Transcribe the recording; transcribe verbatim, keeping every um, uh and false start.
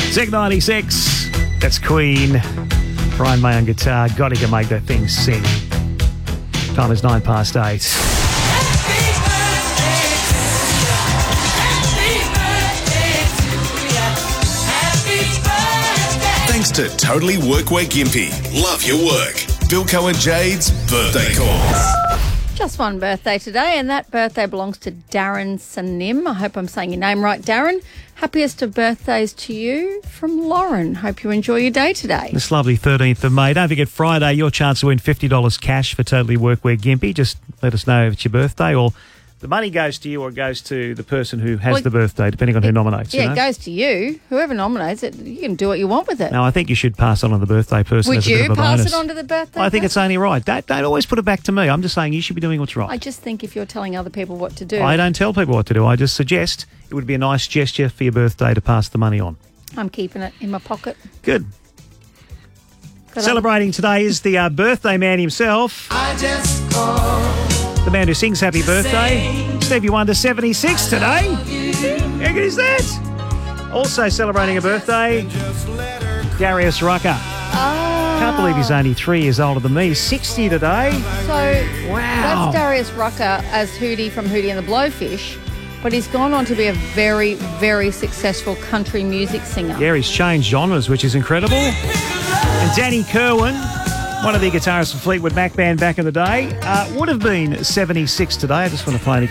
Zig ninety-six. That's Queen. Brian May on guitar. God, he can make that thing sing. Time is nine past eight. Thanks to Totally Workwear Gympie. Love your work. Bilko and Jade's birthday calls. Just one birthday today, and that birthday belongs to Darren Sanim. I hope I'm saying your name right, Darren. Happiest of birthdays to you from Lauren. Hope you enjoy your day today. This lovely thirteenth of May. Don't forget Friday, your chance to win fifty dollars cash for Totally Workwear Gympie. Just let us know if it's your birthday, or the money goes to you or it goes to the person who has Well, the birthday, depending on who nominates. Yeah, you know? it goes to you. Whoever nominates it, you can do what you want with it. No, I think you should pass on to the birthday person. Would as a bit you of a pass bonus. it on to the birthday I think person? it's only right. Don't, don't always put it back to me. I'm just saying you should be doing what's right. I just think if you're telling other people what to do, I don't tell people what to do. I just suggest it would be a nice gesture for your birthday to pass the money on. I'm keeping it in my pocket. Good. Good Celebrating today is the uh, birthday man himself. I just called. The man who sings happy birthday. Stevie Wonder, seventy-six today. How good is that? Also celebrating a birthday, Darius Rucker. Oh. Can't believe he's only three years older than me. sixty today. So Wow. that's Darius Rucker as Hootie from Hootie and the Blowfish, but he's gone on to be a very, very successful country music singer. Yeah, he's changed genres, which is incredible. And Danny Kerwin, one of the guitarists for Fleetwood Mac band back in the day, uh, would have been seventy-six today. I just want to play an